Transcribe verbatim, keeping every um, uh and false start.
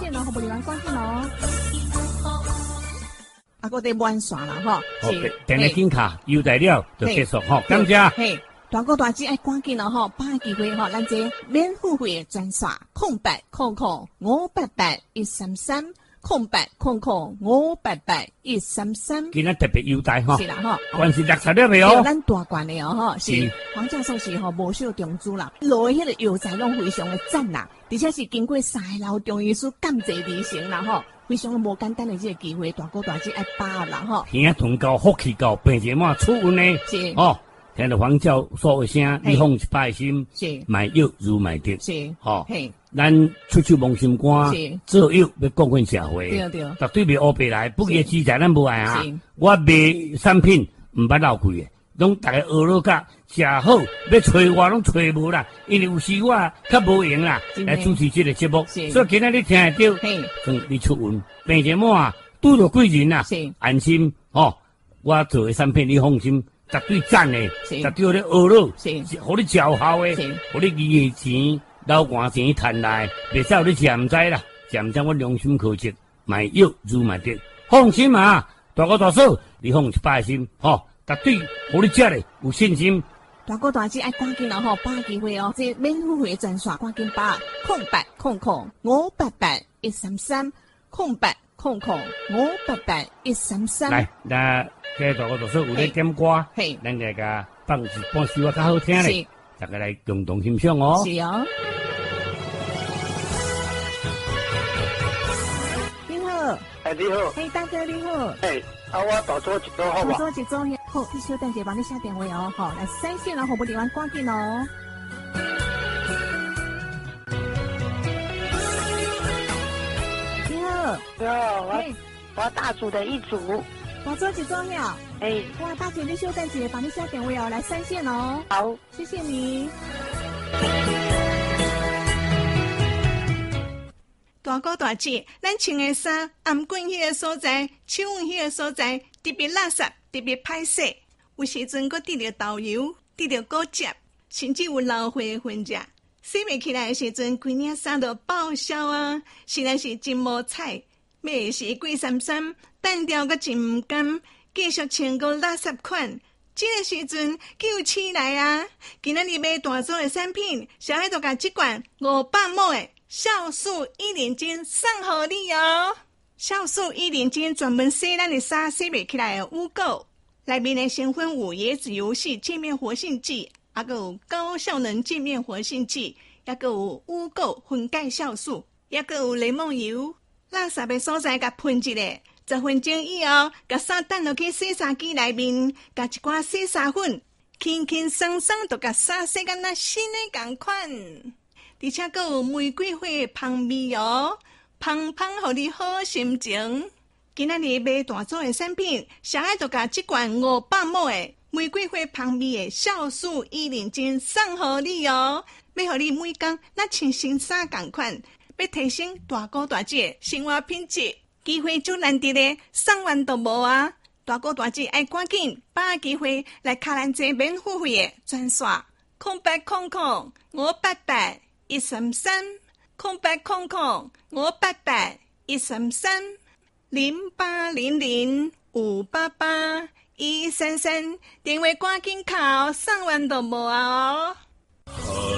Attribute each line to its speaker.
Speaker 1: 线咯，服务人员关紧咯。啊，我哋玩耍啦，吼。
Speaker 2: 好，电话紧卡，优待了就结束，吼，感谢。
Speaker 1: 嘿，大哥大姐爱赶紧咯，吼，把握机会吼，咱这免付费专线空白空空五八八一三三。空白空空五八八一三三，
Speaker 2: 今日特别优待哈，
Speaker 1: 是啦哈，
Speaker 2: 关是六十了没有？
Speaker 1: 咱大罐的哦哈，是黄教授是吼无少中资啦，落迄个药材拢非常的赞啦，而且是经过三个老中医师感谢而成啦吼，非常无简单的这个机会，大哥大姐爱把握啦吼。
Speaker 2: 耳通高，福气高，病者嘛出运呢，
Speaker 1: 是
Speaker 2: 哦。听到黄教授的声，你放一百心，
Speaker 1: 是
Speaker 2: 买药如买得，
Speaker 1: 是
Speaker 2: 吼。
Speaker 1: 嘿，
Speaker 2: 咱出手望心肝，做药要贡献社会，
Speaker 1: 对对，
Speaker 2: 绝对袂乌白来，不义之财咱无爱啊。我卖产品唔捌老贵的，拢大家学落甲食好，要找我拢找无啦，因为有时我较无闲啦，来主持这个节目，所以今仔你听得到，算你出运，病者么啊，拄到贵人啊，安心哦。我做的产品你放心。绝对赞的，绝对咧学了，是，互你招效的，互你义钱、老汗钱赚来，袂使有你食唔知啦，食唔知我良心可惜，买药如买得，放心啊，大哥大嫂，你放一百心，吼，绝对互你食咧有信心。
Speaker 1: 大哥大姐爱赶紧咯吼，把握机会哦，这免付费专线赶紧把空白空空五八八一三三空白空空五八八一三三。
Speaker 2: 来，那。这大哥大嫂有咧点歌，咱来个放一半首啊较好听咧，大家来共同欣赏哦。
Speaker 1: 是哦。你好，
Speaker 3: 哎，你好，
Speaker 1: 哎，大哥你好，
Speaker 3: 哎，啊，我大做一组好吧？
Speaker 1: 大做一组好，你小等者帮你下电话哦，好，来三线啦，服务人员赶紧哦。你好，
Speaker 4: 你好，我我大组的一组。
Speaker 1: 大做一组了，
Speaker 4: 哎，
Speaker 1: 哇，大姐，你稍等一下，帮你下电话哦，来三线哦。
Speaker 4: 好，
Speaker 1: 谢谢你。
Speaker 5: 大哥大姐，咱穿的衫，颔管迄个所在，手腕迄个所在，特别垃圾，特别歹洗。有时阵佫滴着豆油，滴着果汁，甚至有老花的痕迹。洗袂起来的时阵，规领衫都报销啊，实在是真无彩。买时贵三三，单调个真唔甘，继续穿个垃圾款。这个时阵叫起来啊！今仔日买大宗的产品，小孩都甲这罐五百亩的酵素伊莲精送互你哦。酵素伊莲精专门洗咱的衫洗袂起来的污垢，内面的成分有椰子油系界面活性剂，还有高效能界面活性剂，还有污垢分解酵素，还有柠檬油。垃圾的所在，甲喷一下，十分钟以后，甲衫等落去洗衫机内面，甲一寡洗衫粉，轻轻松松就甲衫洗甲那新的同款。而且阁有玫瑰花的香味哦，香香互你好心情。今仔日买大组的产品，小爱就甲这罐五百亩的玫瑰花香味的酵素伊莲精送互你哦，要互你每天那穿新衫同款。要提升大哥大姐生活品质，机会就难得的，送完都无啊！大哥大姐爱赶紧把握机会来卡咱这免付费的专线，空八空空五八八一三三，空八空空五八八一三三，零八零零五八八一三三，电话赶紧敲，送完都无啊哦！